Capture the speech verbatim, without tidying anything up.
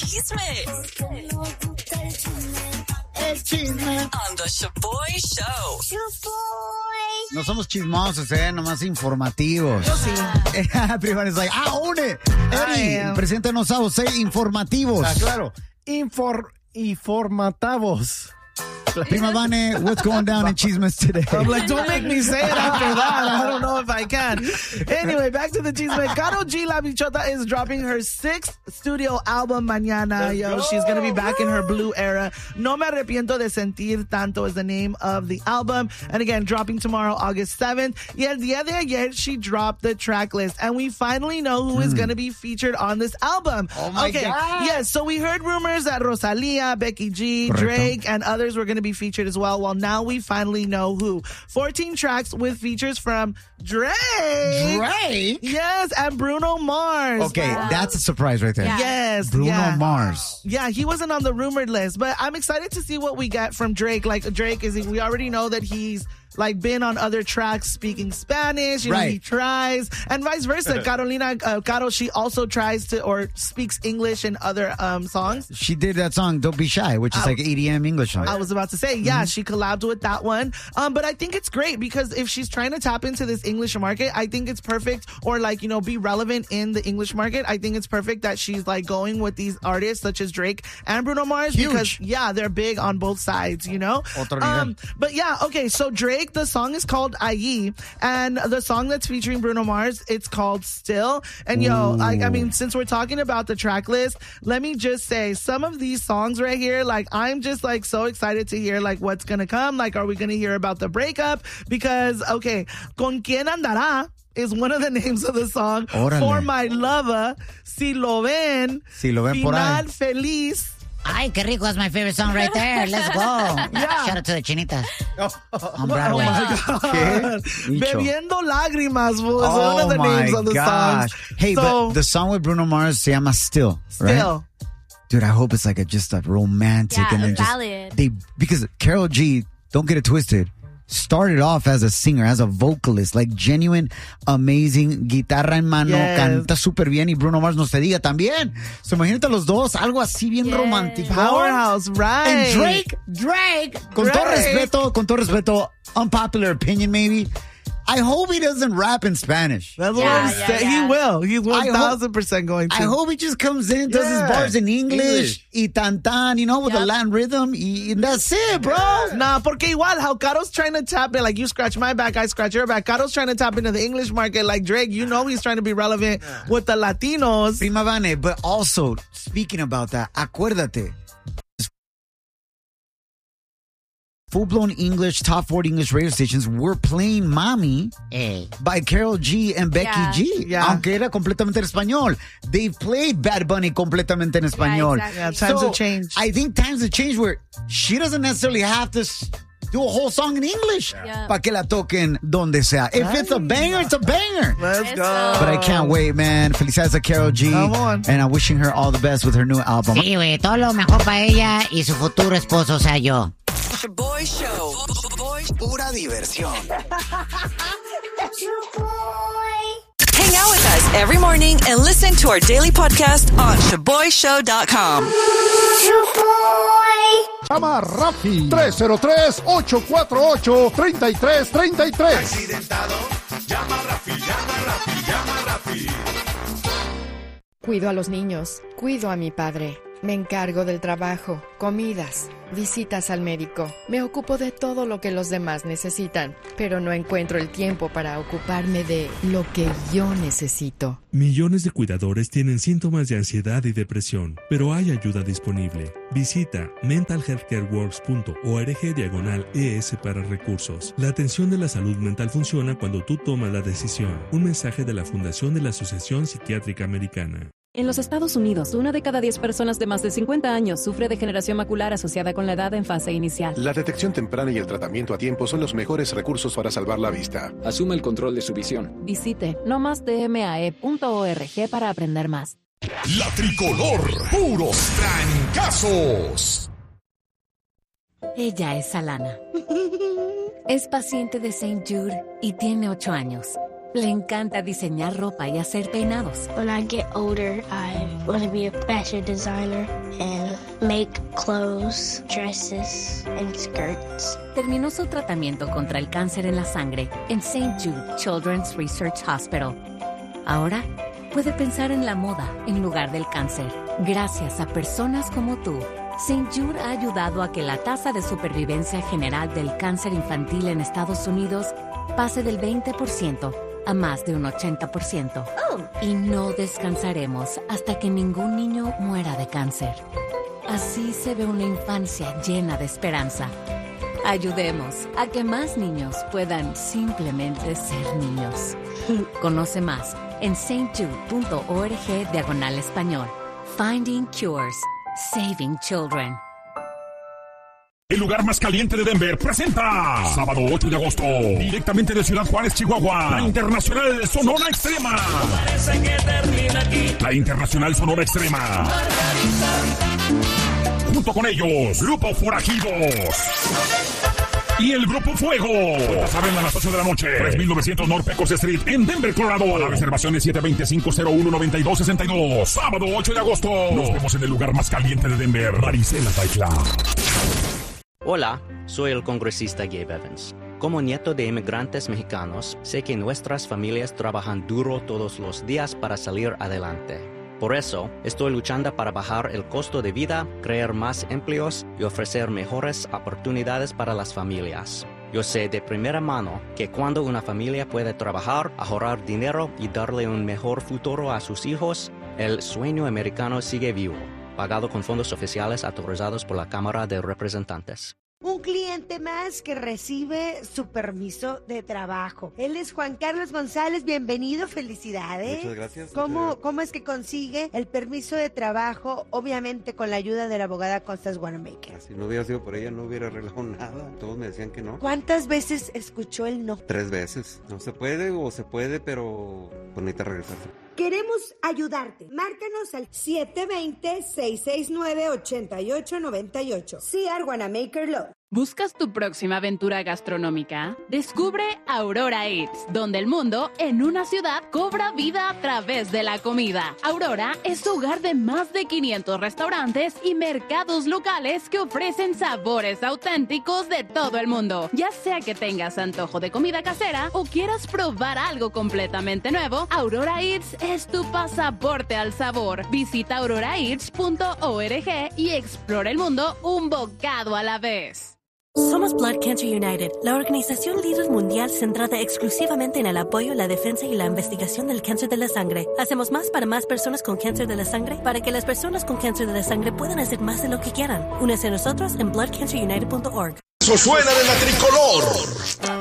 chisme. El chisme. On the Shaboy Show. Shaboy. No somos chismosos, eh, nomás informativos. Yo sí. Everyone is like, I own it. Eddie, preséntanos a usted informativos. Ah, claro. Infor informatavos. Prima Vane, what's going down in Chismes today? I'm like, don't make me say it after that. I don't know if I can. Anyway, back to the Chisme. Karol G La Bichota is dropping her sixth studio album mañana. Yo, she's going to be back in her blue era. No me arrepiento de sentir tanto is the name of the album. And again, dropping tomorrow, August seventh. Y el día de ayer, she dropped the track list. And we finally know who mm. is going to be featured on this album. Oh my okay. God. Yes, so we heard rumors that Rosalia, Becky G, Correcto. Drake, and others were going to be featured as well. Well, now we finally know who. fourteen tracks with features from Drake. Drake? Yes, and Bruno Mars. Okay, wow. that's a surprise right there. Yeah. Yes. Bruno yeah. Mars. Yeah, he wasn't on the rumored list, but I'm excited to see what we get from Drake. Like, Drake is, we already know that he's like been on other tracks speaking Spanish, you know, right. he tries, and vice versa. Carolina, uh, Karol, she also tries to, or speaks English in other um, songs. She did that song, Don't Be Shy, which is I, like E D M English song. I was about to say, yeah, mm-hmm. she collabed with that one. Um, but I think it's great because if she's trying to tap into this English market, I think it's perfect, or like, you know, be relevant in the English market. I think it's perfect that she's like going with these artists such as Drake and Bruno Mars. Huge. Because, yeah, they're big on both sides, you know? Otro Um, but yeah, okay, so Drake, the song is called Allí, and the song that's featuring Bruno Mars, it's called Still. And yo, I, I mean, since we're talking about the track list, let me just say some of these songs right here, like I'm just like so excited to hear like what's gonna come. Like, are we gonna hear about the breakup? Because, okay, Con Quien Andará is one of the names of the song. Órale. For My Lover, Si Lo Ven, Si lo ven Final por ahí. Feliz. Ay, qué rico. That's my favorite song right there. Let's go. Yeah. Shout out to the Chinitas on Oh Broadway. my God. ¿Qué? Bebiendo lágrimas, fool, is Oh one of the my names of the gosh. songs. Hey, so, but the song with Bruno Mars se llama Still, right? Still. Dude, I hope it's like a just a romantic Yeah, and a then just ballad. they because Karol G, don't get it twisted, started off as a singer, as a vocalist, like genuine, amazing, guitarra en mano, Yes. canta súper bien y Bruno Mars no se diga también. So imagínate los dos, algo así bien Yes. romántico. Powerhouse, right. And Drake, Drake, con todo Drake. respeto, con todo respeto, unpopular opinion maybe, I hope he doesn't rap in Spanish. That's Yeah, what I'm yeah, saying. yeah. He will. He's I hope- one thousand percent going to. I hope he just comes in, does Yeah. his bars in English, English. y tan tan, you know, with Yep. a Latin rhythm, y, and that's it, bro. Nah, porque igual, how Karol's trying to tap in, like you scratch my back, I scratch your back. Karol's trying to tap into the English market, like Drake, you know he's trying to be relevant with the Latinos. Prima Vane, but also, speaking about that, acuérdate, full-blown English, top forty English radio stations were playing Mami Hey. by Karol G and Becky Yeah. G, Yeah. aunque era completamente en español. They've played Bad Bunny completamente en español. exactly. Yeah, times have changed. I think times have changed where she doesn't necessarily have to s- do a whole song in English Yeah. para que la toquen donde sea. If it's a banger, it's a banger. Let's go. But I can't wait, man. Felicidades a Karol G. Come on. And I'm wishing her all the best with her new album. Sí, güey. Todo lo mejor para ella y su futuro esposo, o sea, yo. Shaboy Show. Boy. Pura diversión. Hang out with us every morning and listen to our daily podcast on shaboy show dot com. Llama a Rafi tres cero tres, ocho cuatro ocho, tres tres tres tres. Accidentado, llama a Rafi, llama a Rafi, llama a Rafi. Cuido a los niños, cuido a mi padre, me encargo del trabajo, comidas, visitas al médico, me ocupo de todo lo que los demás necesitan, pero no encuentro el tiempo para ocuparme de lo que yo necesito. Millones de cuidadores tienen síntomas de ansiedad y depresión, pero hay ayuda disponible. Visita mental health care works punto org diagonal es para recursos. La atención de la salud mental funciona cuando tú tomas la decisión. Un mensaje de la Fundación de la Asociación Psiquiátrica Americana. En los Estados Unidos, una de cada diez personas de más de cincuenta años sufre degeneración macular asociada con la edad en fase inicial. La detección temprana y el tratamiento a tiempo son los mejores recursos para salvar la vista. Asuma el control de su visión. Visite no más d m a e punto org para aprender más. La tricolor, puros trancazos. Ella es Alana. Es paciente de Saint Jude y tiene ocho años. Le encanta diseñar ropa y hacer peinados. When I get older, I want to be a fashion designer and make clothes, dresses, and skirts. Terminó su tratamiento contra el cáncer en la sangre en Saint Jude Children's Research Hospital. Ahora puede pensar en la moda en lugar del cáncer. Gracias a personas como tú, Saint Jude ha ayudado a que la tasa de supervivencia general del cáncer infantil en Estados Unidos pase del veinte por ciento a más de un ochenta por ciento. Oh. Y no descansaremos hasta que ningún niño muera de cáncer. Así se ve una infancia llena de esperanza. Ayudemos a que más niños puedan simplemente ser niños. Conoce más en saintjude.org diagonal español. Finding Cures. Saving Children. El lugar más caliente de Denver presenta sábado ocho de agosto, directamente de Ciudad Juárez, Chihuahua, la Internacional Sonora Extrema. Parece que termina aquí. La Internacional Sonora Extrema. Margarita. Junto con ellos, Grupo Forajidos y el Grupo Fuego. Puertas abren a las ocho de la noche. tres mil novecientos North Pecos Street en Denver, Colorado. Para reservaciones siete dos cinco, cero uno, nueve dos seis dos. Sábado ocho de agosto. Nos vemos en el lugar más caliente de Denver. Marisela Baikla. Hola, soy el congresista Gabe Evans. Como nieto de inmigrantes mexicanos, sé que nuestras familias trabajan duro todos los días para salir adelante. Por eso, estoy luchando para bajar el costo de vida, crear más empleos y ofrecer mejores oportunidades para las familias. Yo sé de primera mano que cuando una familia puede trabajar, ahorrar dinero y darle un mejor futuro a sus hijos, el sueño americano sigue vivo. Pagado con fondos oficiales autorizados por la Cámara de Representantes. Un cliente más que recibe su permiso de trabajo. Él es Juan Carlos González, bienvenido, felicidades. Muchas gracias. ¿Cómo, muchas ¿Cómo es que consigue el permiso de trabajo? Obviamente con la ayuda de la abogada Constance Wanamaker. Si no hubiera sido por ella, no hubiera arreglado nada. Todos me decían que no. ¿Cuántas veces escuchó el no? Tres veces. No se puede o se puede, pero pues necesita regresarse. Queremos ayudarte. Márcanos al siete dos cero, seis seis nueve, ocho ocho nueve ocho. C R Wanamaker Law. ¿Buscas tu próxima aventura gastronómica? Descubre Aurora Eats, donde el mundo en una ciudad cobra vida a través de la comida. Aurora es hogar de más de quinientos restaurantes y mercados locales que ofrecen sabores auténticos de todo el mundo. Ya sea que tengas antojo de comida casera o quieras probar algo completamente nuevo, Aurora Eats es tu pasaporte al sabor. Visita aurora eats punto org y explora el mundo un bocado a la vez. Somos Blood Cancer United, la organización líder mundial centrada exclusivamente en el apoyo, la defensa y la investigación del cáncer de la sangre. Hacemos más para más personas con cáncer de la sangre para que las personas con cáncer de la sangre puedan hacer más de lo que quieran. Únese a nosotros en blood cancer united punto org. Eso suena de la tricolor.